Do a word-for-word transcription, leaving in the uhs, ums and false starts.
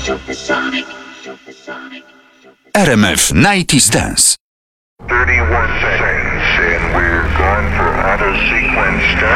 R M F nineties Dance. thirty-one seconds and we're going for auto sequence start.